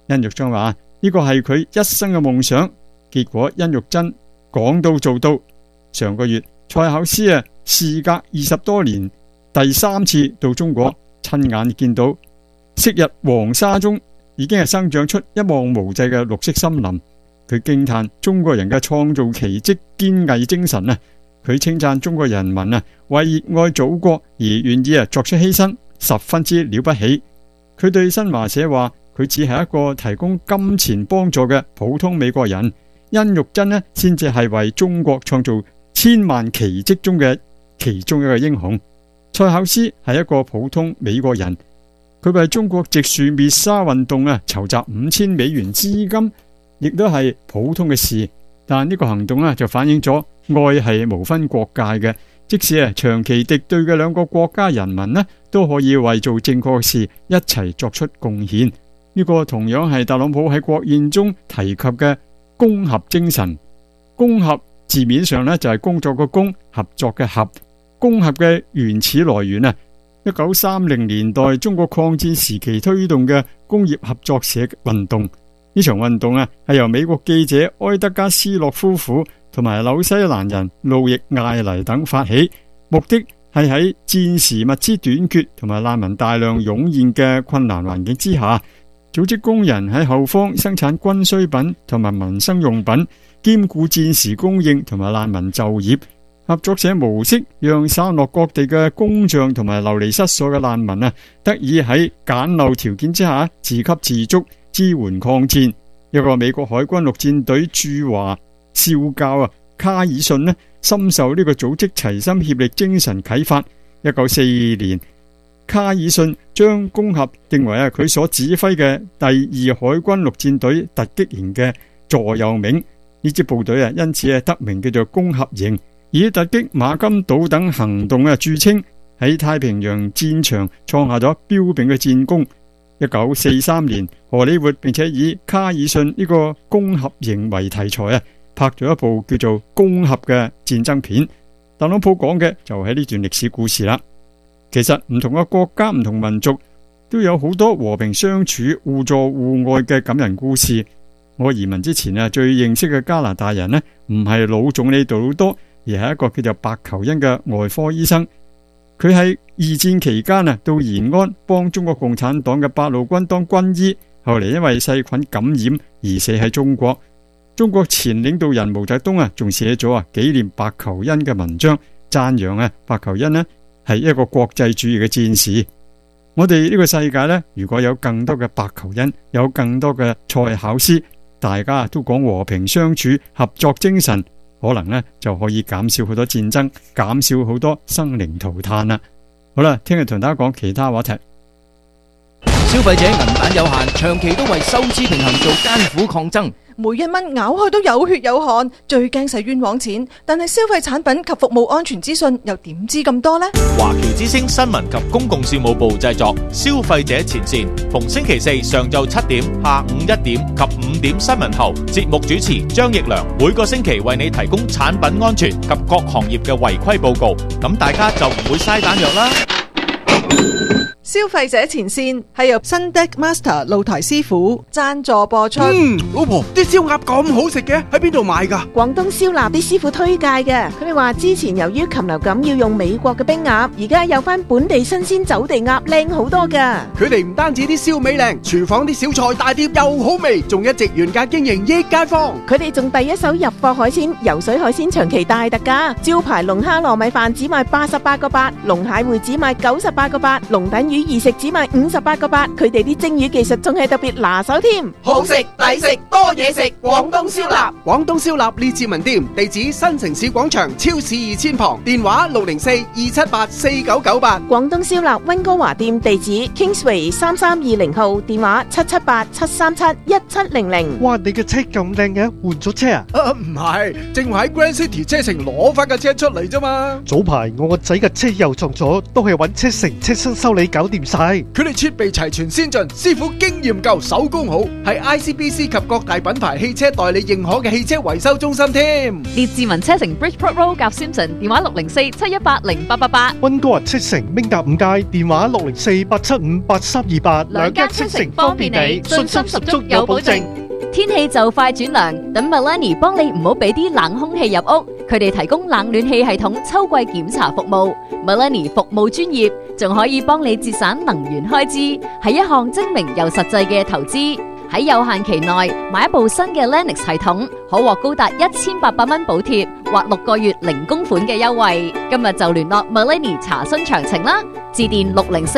[SPEAKER 15] 殷玉珍話呢個係佢一生嘅夢想，結果殷玉珍講到做到。上個月蔡巧思事隔20多年第3次到中國，親眼見到昔日黃沙中已經係生長出一望無際嘅綠色森林。佢驚嘆中國人嘅創造奇蹟堅毅精神。佢稱讚中國人民為熱愛祖國而願意作出犧牲，十分之了不起。佢對新華社話佢只係一個提供金錢幫助嘅普通美國人，殷玉珍先至係為中國創造千萬奇蹟中嘅其中一個英雄。蔡巧思係一個普通美國人，佢為中國植樹滅沙運動籌集5000美元資金，亦都係普通嘅事。但呢個行動就反映咗愛係無分國界嘅，即使長期敵對嘅兩個國家人民都可以為做正確嘅事一齊作出貢獻。呢個同樣係特朗普喺國宴中提及嘅工合精神。工合字面上就係工作嘅工，合作嘅合。工合嘅原始來源1930年代中國抗戰時期推動嘅工業合作社運動。呢場運動係由美國記者埃德加斯洛夫婦同埋紐西蘭人路易艾黎等發起，目的係喺戰時物資短缺同埋難民大量湧現嘅困難環境之下，組織工人喺後方生產軍需品同埋民生用品，兼顧戰時供應同埋難民就業。合作社模式讓散落各地嘅工匠同埋流離失所嘅難民得以喺簡陋條件之下自給自足，支援抗戰。一個美國海軍陸戰隊駐華少校卡爾遜深受呢個組織齊心協力精神啟發。1942年，卡爾遜將工合定為佢所指揮嘅第2海軍陸戰隊突擊營嘅座右銘。呢支部隊因此得名叫做工合營，以突擊馬金島等行動著稱，喺太平洋戰場創下咗彪炳嘅戰功。1943年，荷里活並且以卡爾遜呢個工合營為題材拍咗一部叫做《工合》嘅戰爭片。特朗普講嘅就係呢段歷史故事啦。其實唔同嘅國家、唔同民族都有好多和平相處、互助互愛嘅感人故事。我移民之前最認識嘅加拿大人唔係老總理杜魯多，而係一個叫做白求恩嘅外科醫生。佢喺二戰期間到延安幫中國共產黨嘅八路軍當軍醫，後嚟因為細菌感染而死喺中國。中國前領導人毛澤東仲寫咗紀念白求恩嘅文章，讚揚白求恩係一個國際主義嘅戰士。我哋呢個世界如果有更多嘅白求恩，有更多嘅蔡巧思，大家都講和平相處、合作精神，可能就可以減少好多戰爭，減少好多生靈塗炭啦。好啦，聽日同大家講其他話題。
[SPEAKER 12] 消費者銀彈有限，長期都為收支平衡做艱苦抗爭。
[SPEAKER 16] 每一蚊咬開都有血有汗，最驚使冤枉錢。但係消費產品及服務安全資訊又點知咁多呢？
[SPEAKER 17] 華僑之聲新聞及公共事務部製作，消費者前線，逢星期四上晝7點、下午1點及5點新聞後，節目主持張奕良每個星期為你提供產品安全及各行業嘅違規報告，咁大家就唔會嘥彈藥啦。
[SPEAKER 16] 消費者前線係由新 Deck Master 露台師傅贊助播出。
[SPEAKER 9] 老婆，啲燒鴨咁好食嘅，喺邊度買㗎？
[SPEAKER 7] 廣東燒臘啲師傅推介嘅，佢哋話之前由於禽流感要用美國嘅冰鴨，而家有翻本地新鮮走地鴨靚好多㗎。
[SPEAKER 9] 佢哋唔單止啲燒味靚，廚房啲小菜大碟又好味，仲一直原價經營益街坊。
[SPEAKER 7] 佢哋仲第一手入貨海鮮，游水海鮮長期大特價，招牌龍蝦糯米飯只賣88個8，龍蟹會只賣98個8，龍躉魚二食只賣58個8，佢哋啲蒸魚技術仲係特別拿手添。
[SPEAKER 9] 好食抵食多嘢食，廣東燒臘。廣東燒臘列治文店，地址新城市廣場超市2000旁，電話604-278-4998。
[SPEAKER 7] 廣東燒臘溫哥華店地址 Kingsway 3320號，電話778-737-1700。
[SPEAKER 18] 哇，你嘅車咁靚嘅，換咗車啊？
[SPEAKER 9] 唔係，正話喺 Grand City 車城攞翻架車出嚟啫嘛。
[SPEAKER 18] 早排我個仔嘅車又撞咗，都係揾車城車身修理搞掂晒。
[SPEAKER 9] 佢哋設備齊全先進，師傅經驗夠，手工好，係 ICBC 及各大品牌汽車代理認可嘅汽車維修中心添。
[SPEAKER 8] 列治文車城 Bridgeport Road 夾 Simpson， 電話604-718-0888。
[SPEAKER 18] 溫哥華車城明達5街，電話604-875-8328。
[SPEAKER 8] 兩間車城方便你，信心十足有保證。天氣就快轉涼，等 Melanie 幫你唔好俾啲冷空氣入屋。佢哋提供冷暖氣系統秋季檢查服務。Melanie 服務專業，仲可以幫你節省能源開支，係一項精明又實際嘅投資。喺有限期內買一部新嘅 Lennox 系統，可獲高達1800蚊補貼或6個月零供款嘅優惠。今日就聯絡 Melanie 查詢詳情啦，致電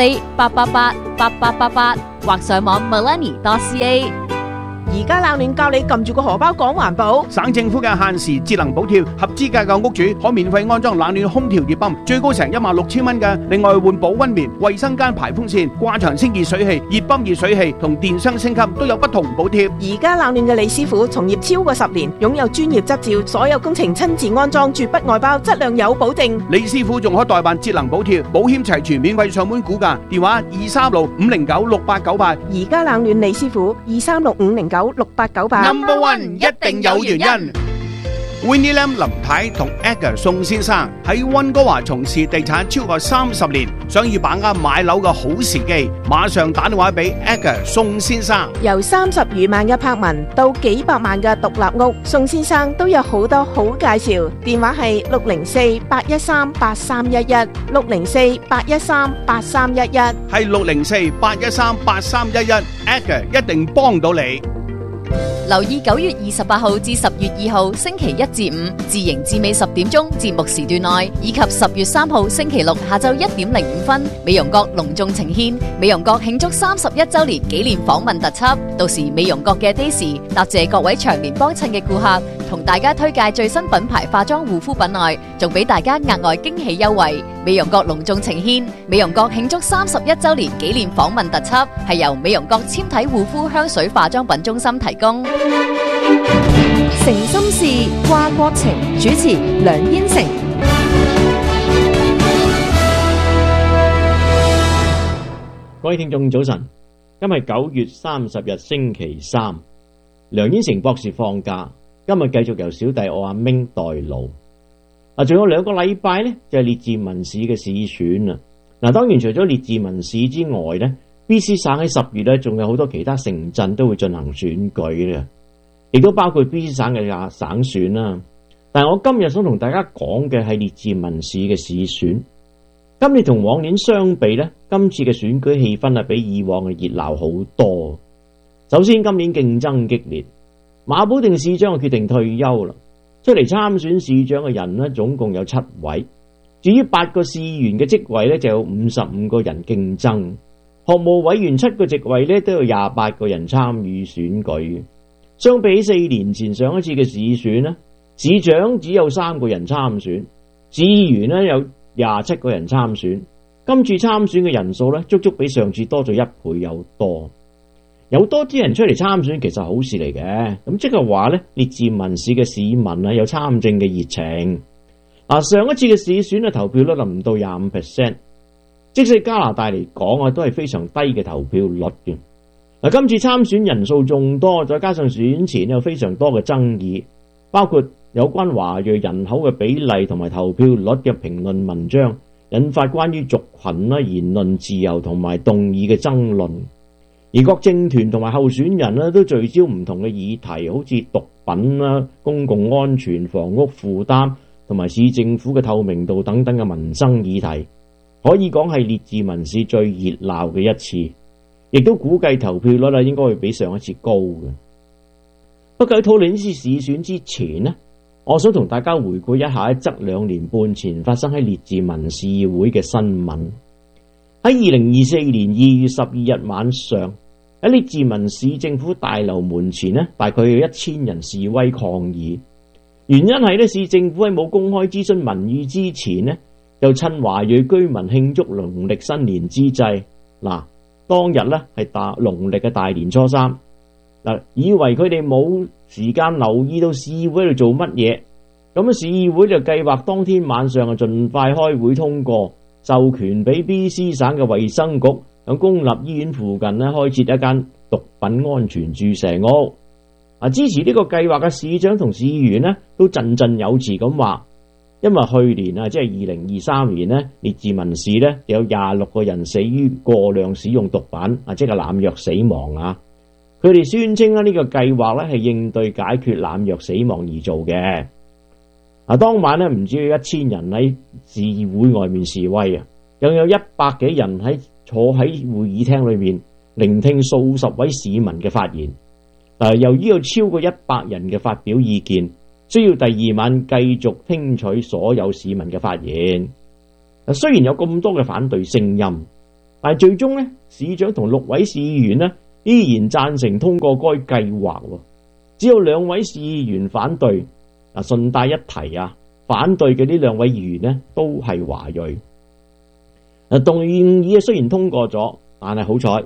[SPEAKER 8] 604-888-8888或上網 melanie.ca。
[SPEAKER 7] 而家冷暖教你撳住個荷包講環保。
[SPEAKER 6] 省政府嘅限時節能補貼，合資格嘅屋主可免費安裝冷暖空調熱泵，最高成16000蚊嘅。另外換保溫棉、衛生間排風扇、掛牆清熱水器、熱泵熱水器同電箱升級都有不同補貼。
[SPEAKER 7] 而家冷暖嘅李師傅從業超過10年，擁有專業執照，所有工程親自安裝，絕不外包，質量有保證。
[SPEAKER 6] 李師傅仲可代辦節能補貼，保險齊全，免費上門估價，電話236-509-6898。
[SPEAKER 7] 而家冷暖李師傅236-509-6898。
[SPEAKER 6] Number One 一定有原因。Winnie Lam 林太同 Edgar 宋先生喺溫哥華從事地產超過30年，想要把握買樓嘅好時機，馬上打電話俾 Edgar 宋先生。
[SPEAKER 7] 由30餘萬嘅柏文到幾百萬嘅獨立屋，宋先生都有好多好介紹。電話係604-813-8311 604-813-8311，
[SPEAKER 6] 係604-813-8311。Edgar 一定幫到你。
[SPEAKER 8] 留意9月28號至10月2號星期1至5自營至尾10點鐘節目時段內，以及10月3號星期6下晝1點05分，美容閣隆重呈獻美容閣慶祝31週年紀念訪問特輯。到時美容閣嘅 Daisy答謝各位長年幫襯嘅顧客，同大家推介最新品牌化妝護膚品外，仲俾大家額外驚喜優惠。美容閣隆重呈獻美容閣慶祝31週年紀念訪問特輯，係由美容閣纖體護膚香水化妝品中心提供。
[SPEAKER 14] 誠心事掛國情，主持梁燕成。
[SPEAKER 19] 各位聽眾早晨，今日9月30日星期三，梁燕成博士放假，今日繼續由小弟我阿明代勞。仲有2個禮拜呢，就係列治文市嘅市選啦。當然除咗列治文市之外呢， BC 省喺10月呢，仲有好多其他城鎮都會進行選舉嘅，亦都包括 BC 省嘅省選啦。但係我今日想同大家講嘅係列治文市嘅市選。今年同往年相比呢，今次嘅選舉氣氛比以往嘅熱鬧好多。首先今年競爭激烈，馬保定市長決定退休啦。出嚟參選市長嘅人呢，總共有7位。至於8個市員嘅職位呢，就有55個人競爭。學務委員7個席位呢，都有28個人參與選舉。相比4年前上一次嘅市選呢，市長只有3個人參選，市議員呢有27個人參選。今次參選嘅人數呢，足足比上次多咗1倍有多。有多啲人出嚟參選，其實好事嚟嘅。咁即係話呢，列治文市嘅市民啊有參政嘅熱情。上一次嘅市選啊，投票率唔到25%，即使加拿大嚟講啊，都係非常低嘅投票率嘅。今次參選人數眾多，再加上選前有非常多嘅爭議，包括有關華裔人口嘅比例同埋投票率嘅評論文章，引發關於族群啦、言論自由同埋動議嘅爭論。而各政團同埋候選人呢，都聚焦唔同嘅議題，好似毒品啦、公共安全、房屋負擔同埋市政府嘅透明度等等嘅民生議題，可以講係列治文市最熱鬧嘅一次，亦都估計投票率應該會比上一次高嘅。不過喺討論呢次市選之前呢，我想同大家回顧一下一則2年半前發生喺列治文市議會嘅新聞。喺2024年2月12日晚上，喺列治文市政府大樓門前呢，大概有1000人示威抗議。原因係呢，市政府喺冇公開諮詢民意之前呢，就趁華裔居民慶祝農曆新年之際，當日呢係農曆嘅大年初3，以為佢哋冇時間留意到市議會喺度做乜嘢，咁市議會就計劃當天晚上盡快開會通過授權俾 BC 省嘅衛生局喺公立醫院附近咧開設一間毒品安全注射屋。支持呢個計劃嘅市長同市議員咧都振振有詞咁話，因為去年即係2023年咧，列治文市咧有26個人死於過量使用毒品即係濫藥死亡啊。佢哋宣稱呢個計劃咧係應對解決濫藥死亡而做嘅。當晚咧唔止有1000人喺市議會外面示威啊，又有100幾人坐喺會議廳裏面聆聽數十位市民嘅發言。由於有超過100人嘅發表意見，需要第二晚繼續聽取所有市民嘅發言。雖然有咁多嘅反對聲音，但係最終咧，市長同6位市議員咧依然贊成通過該計劃，只有2位市議員反對。順帶一提反對嘅呢2位議員呢都係華裔。動議雖然通過咗，但係好彩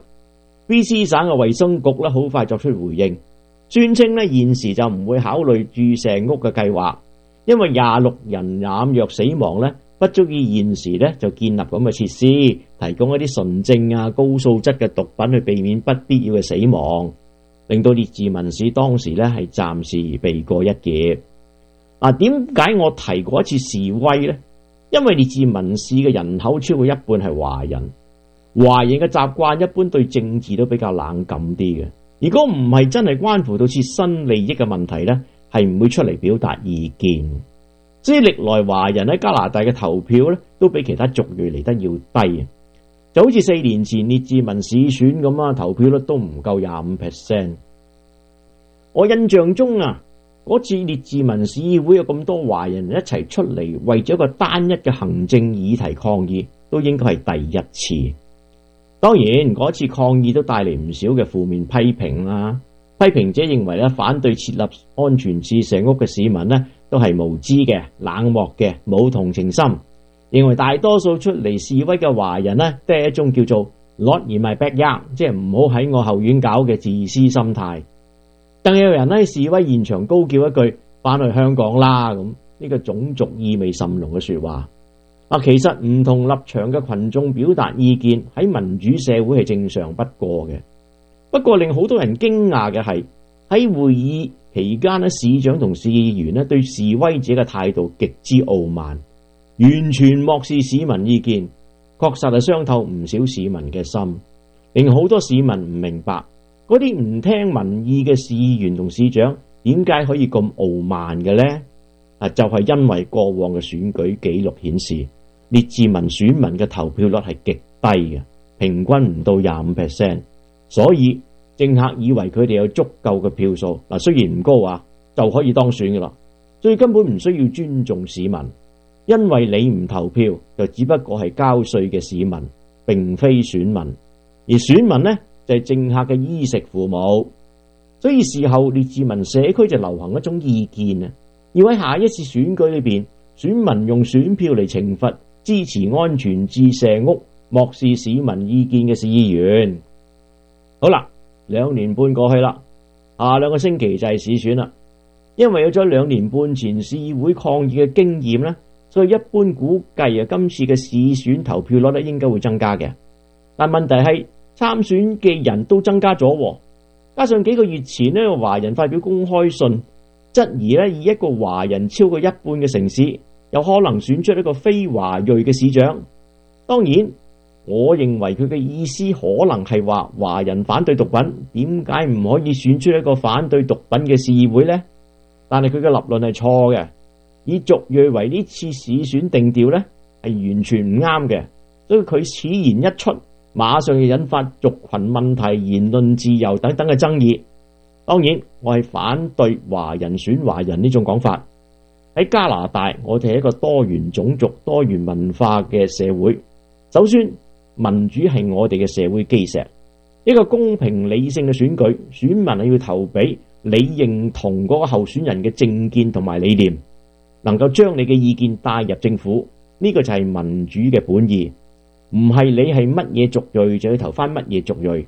[SPEAKER 19] BC 省嘅衛生局咧好快作出回應，宣稱咧現時就唔會考慮注射屋嘅計劃，因為26人濫藥死亡咧不足以現時咧就建立咁嘅設施，提供一啲純正高素質嘅毒品去避免不必要嘅死亡，令到列治文市當時咧係暫時避過一劫。點解我提過一次示威呢？因為列治文市嘅人口超過1半係華人，華人嘅習慣一般對政治都比較冷感啲嘅。如果唔係真係關乎到切身利益嘅問題呢，係唔會出嚟表達意見。所以歷來華人喺加拿大嘅投票呢，都比其他族裔嚟得要低。就好似4年前列治文市選咁投票率都唔夠25%。我印象中嗰次列治文市議會有咁多華人一齊出嚟為咗一個單一嘅行政議題抗議，都應該係第一次。當然嗰次抗議都帶嚟唔少嘅負面批評啦。批評者認為反對設立安全注射屋嘅市民都係無知嘅、冷漠嘅、冇同情心，認為大多數出嚟示威嘅華人都係一種叫做 Not in my backyard， 即係唔好喺我後院搞嘅自私心態。更有人喺示威現場高叫一句返去香港啦，咁呢個種族意味甚濃嘅說話。其實唔同立場嘅群眾表達意見喺民主社會係正常不過嘅。不過令好多人驚訝嘅係喺會議期間市長同市議員對示威者嘅態度極之傲慢，完全漠視市民意見，確實係傷透唔少市民嘅心，令好多市民唔明白。嗰啲唔聽民意嘅市議員同市長點解可以咁傲慢嘅呢？就係因為過往嘅選舉記錄顯示，列治文選民嘅投票率係極低嘅，平均唔到25%，所以政客以為佢哋有足夠嘅票數，雖然唔高就可以當選噶啦，所以根本唔需要尊重市民，因為你唔投票就只不過係交稅嘅市民，並非選民，而選民呢，就係政客嘅衣食父母。所以事後列治文社區就流行一種意見要喺下一次選舉裏邊，選民用選票嚟懲罰支持安全注射屋、漠視市民意見嘅市議員。好啦，2年半過去啦，下2個星期就係市選啦。因為有咗2年半前市議會抗議嘅經驗呢，所以一般估計今次嘅市選投票率應該會增加嘅。但問題係參選嘅人都增加咗，加上幾個月前華人發表公開信，質疑以一個華人超過1半嘅城市，有可能選出一個非華裔嘅市長。當然，我認為佢嘅意思可能係話華人反對毒品，點解唔可以選出一個反對毒品嘅市議會呢？但係佢嘅立論係錯嘅，以族裔為呢次市選定調呢係完全唔啱嘅，所以佢此言一出，馬上就引發族群問題、言論自由等等嘅爭議。當然，我係反對華人選華人呢種講法。喺加拿大，我哋係一個多元種族、多元文化嘅社會。首先，民主係我哋嘅社會基石。一個公平理性嘅選舉，選民係要投俾你認同嗰個候選人嘅政見同埋理念，能夠將你嘅意見帶入政府，呢個就係民主嘅本意。唔係你係乜嘢族裔就要投翻乜嘢族裔。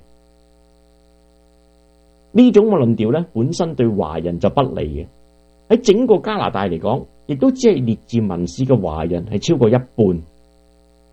[SPEAKER 19] 呢種嘅論調咧，本身對華人就不利嘅。喺整個加拿大嚟講，亦都只係列治文市嘅華人係超過1半。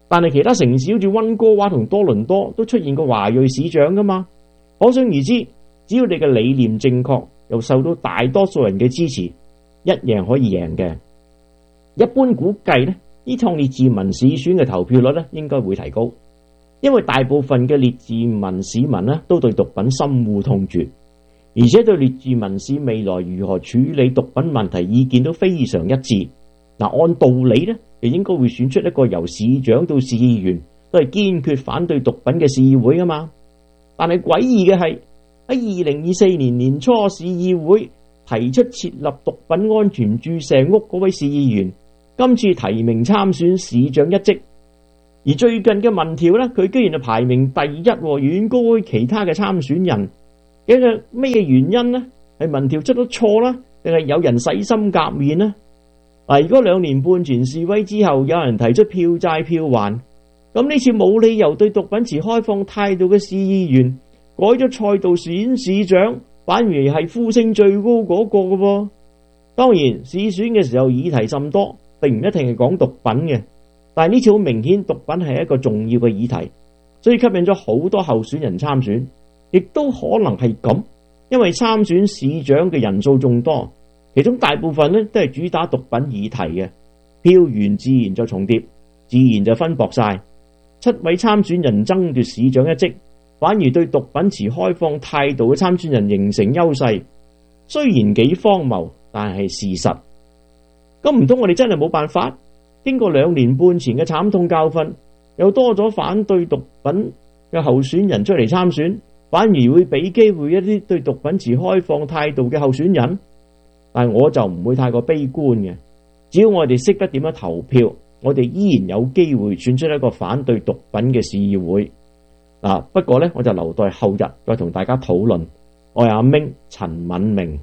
[SPEAKER 19] 但係其他城市好似溫哥華同多倫多都出現過華裔市長噶嘛。可想而知，只要你嘅理念正確，又受到大多數人嘅支持，一樣可以贏嘅。一般估計呢趟列治文市選嘅投票率呢應該會提高，因為大部分嘅列治文市民呢都對毒品深惡痛絕，而且對列治文市未來如何處理毒品問題意見都非常一致。按道理呢，就應該會選出一個由市長到市議員都係堅決反對毒品嘅市議會噶嘛。但係詭異嘅係喺2024年年初，市議會提出設立毒品安全注射屋嗰位市議員，今次提名參選市長一職。而最近嘅民調呢，佢居然係排名第一，遠高於其他嘅參選人。究竟咩原因呢？係民調出咗錯啦，定係有人洗心革面呢？如果2年半前示威之後有人提出票債票還，咁呢次冇理由對毒品持開放態度嘅市議員改咗賽道選市長，反而係呼聲最高嗰個嘅噃。當然市選嘅時候議題甚多，並唔一定係講毒品嘅，但係呢次好明顯毒品係一個重要嘅議題，所以吸引咗好多候選人參選，亦都可能係咁，因為參選市長嘅人數眾多，其中大部分都係主打毒品議題嘅，票源自然就重疊，自然就分薄晒。7位參選人爭奪市長一職，反而對毒品持開放態度嘅參選人形成優勢，雖然幾荒謬，但係事實。咁唔通我哋真係冇辦法？經過2年半前嘅慘痛教訓，又多咗反對毒品嘅候選人出嚟參選，反而會俾機會一啲對毒品持開放態度嘅候選人？但係我就唔會太過悲觀嘅，只要我哋識得點樣投票，我哋依然有機會選出一個反對毒品嘅市議會。不過呢，我就留待後日再同大家討論。我係阿明陳敏明。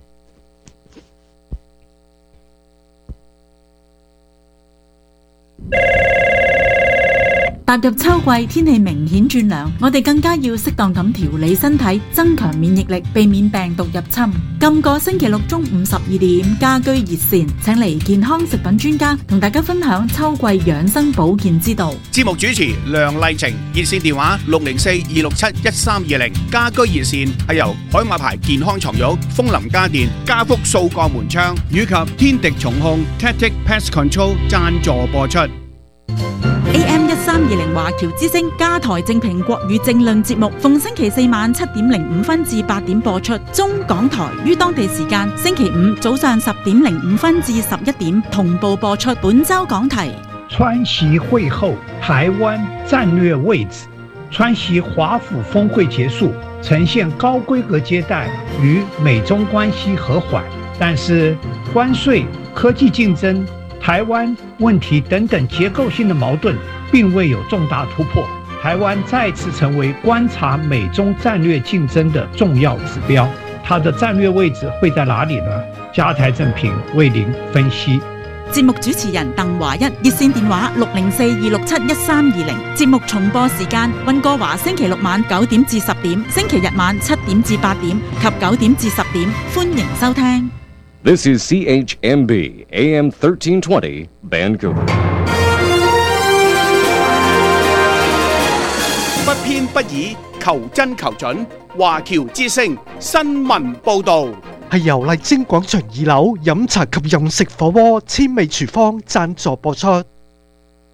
[SPEAKER 20] 踏入秋季，天氣明顯轉涼，我哋更加要適當咁調理身體，增強免疫力，避免病毒入侵。今個星期六中午12點，家居熱線請嚟健康食品專家同大家分享秋季養生保健之道。
[SPEAKER 6] 節目主持梁麗晴，熱線電話604-267-1320。家居熱線係由海馬牌健康床褥、楓林家電、家福掃鋼門窗以及天敵重控 Tactic Pest Control 贊助播出。
[SPEAKER 20] AM 1320華僑之聲加台正評國語政論節目，逢星期4晚7點05分至8點播出。中港台於當地時間星期5早上10點05分至11點同步播出。本周講題：
[SPEAKER 21] 川習會後，台灣戰略位置。川習華府峰會結束，呈現高規格接待與美中關係和緩，但是關稅、科技競爭、台灣問題等等結構性的矛盾並未有重大突破，台灣再次成為觀察美中戰略競爭的重要指標。它的戰略位置會在哪裡呢？加台正評為您分析。
[SPEAKER 20] 節目主持人鄧華一，熱線電話604-267-1320。節目重播時間：溫哥華星期六晚9點至10點，星期日晚7點至8點及9點至10點。歡迎收聽。
[SPEAKER 11] This is CHMB AM 1320 Vancouver。
[SPEAKER 6] 不偏不倚，求真求準。華僑之聲新聞報導。
[SPEAKER 18] 係由麗晶廣場2樓飲茶及用食火鍋千味廚房贊助播出。